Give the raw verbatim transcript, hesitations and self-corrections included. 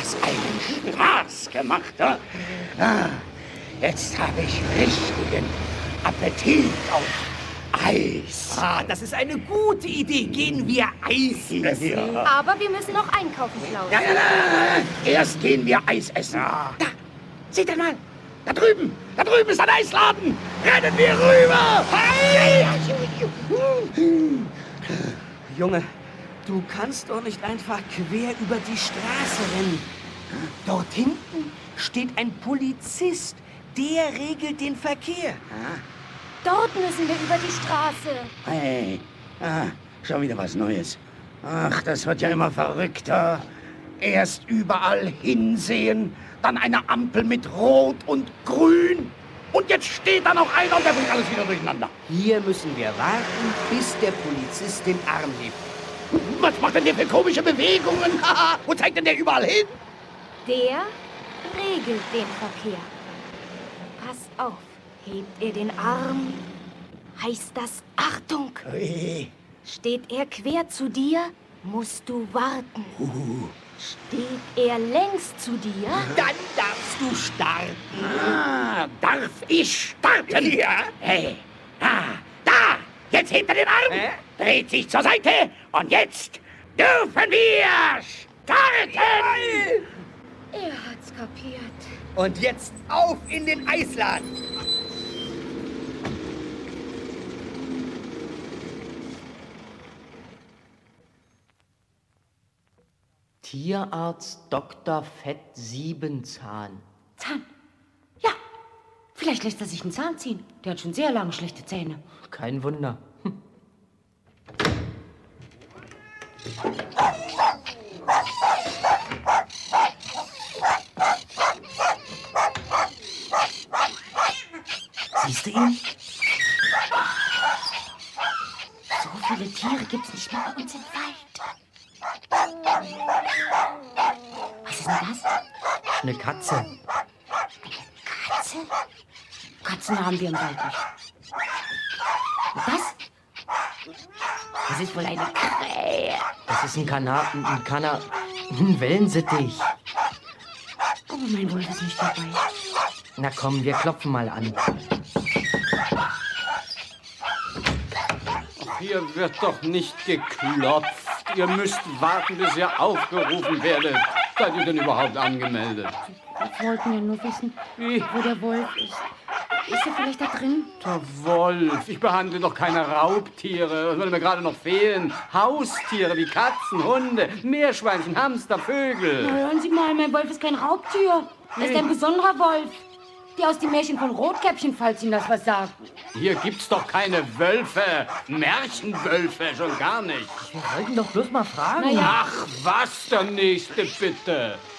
das einen Spaß gemacht. Ja? Ah, jetzt habe ich richtigen Appetit auf Eis. Ah, das ist eine gute Idee. Gehen wir Eis essen. Ja. Aber wir müssen noch einkaufen, Klaus. Ja, ja, ja. Erst gehen wir Eis essen. Ja. Da, seht ihr mal. Da drüben. Da drüben ist ein Eisladen. Rennen wir rüber. Hey! Junge, du kannst doch nicht einfach quer über die Straße rennen. Dort hinten steht ein Polizist. Der regelt den Verkehr. Dort müssen wir über die Straße. Hey, ah, schon wieder was Neues. Ach, das wird ja immer verrückter. Erst überall hinsehen, dann eine Ampel mit Rot und Grün. Und jetzt steht da noch einer und der bringt alles wieder durcheinander. Hier müssen wir warten, bis der Polizist den Arm hebt. Was macht denn der für komische Bewegungen? Wo zeigt denn der überall hin? Der regelt den Verkehr. Pass auf, hebt er den Arm, heißt das Achtung. Ui. Steht er quer zu dir, musst du warten. Uh. Steht er längs zu dir, Dann darfst du starten. Ah, darf ich starten? Ja. Hey, ah, da! Jetzt hebt er den Arm, Hä? dreht sich zur Seite und jetzt dürfen wir starten! er hat's kapiert. Und jetzt auf in den Eisladen. Tierarzt Doktor Fett Siebenzahn. Zahn. Ja, vielleicht lässt er sich einen Zahn ziehen. Der hat schon sehr lange schlechte Zähne. Kein Wunder. Hm. Siehst du ihn? So viele Tiere gibt's nicht mehr bei uns im Wald. Was ist denn das? Eine Katze. Katze? Katzen haben wir im Wald nicht. Und das? Das ist wohl eine Krähe. Das ist ein Kana... ein Kana... ein Wellensittich. Aber mein Wolf ist nicht dabei. Na komm, wir klopfen mal an. Hier wird doch nicht geklopft. Ihr müsst warten, bis ihr aufgerufen werdet. Seid ihr denn überhaupt angemeldet? Wir wollten ja nur wissen, Wie? wo der Wolf ist. Ist er vielleicht da drin? Der Wolf. Ich behandle doch keine Raubtiere. Was würde mir gerade noch fehlen? Haustiere wie Katzen, Hunde, Meerschweinchen, Hamster, Vögel. Na, hören Sie mal, mein Wolf ist kein Raubtier. Er ist ein besonderer Wolf. Der aus dem Märchen von Rotkäppchen, falls Ihnen das was sagt. Hier gibt's doch keine Wölfe. Märchenwölfe schon gar nicht. Wir wollten doch bloß mal fragen. Na ja. Ach, was der Nächste bitte.